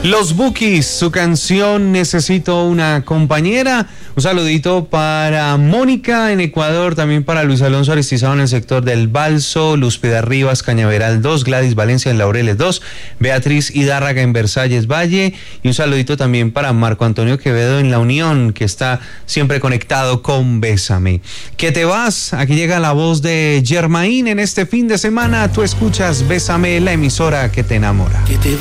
Los Bukis, su canción Necesito una compañera. Un saludito para Mónica en Ecuador, también para Luis Alonso Aristizado en el sector del Balso, Luz Rivas, Cañaveral 2, Gladys Valencia en Laureles 2, Beatriz Hidárraga en Versalles Valle, y un saludito también para Marco Antonio Quevedo en La Unión, que está siempre conectado con Bésame. ¿Qué te vas? Aquí llega la voz de Germain en este fin de semana. Tú escuchas Bésame, la emisora que te enamora.